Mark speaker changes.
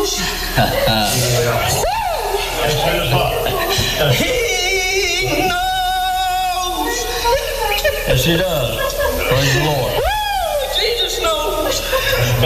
Speaker 1: knows. He knows.
Speaker 2: Yes, he does. Praise the Lord.
Speaker 1: Jesus knows.